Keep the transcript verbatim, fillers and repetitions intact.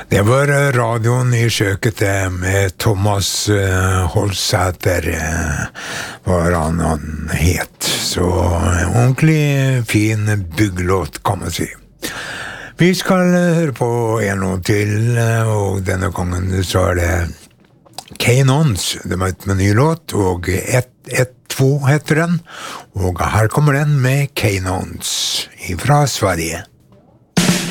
Det var radioen i köket med Thomas Holsäter, var han, han het. Så ordentlig fin byggelåt kan man si. Vi skal høre på en og til, og denne gangen så er det Canons, det var et med ny låt, og ett ett två heter den, og her kommer den med Canons fra Sverige.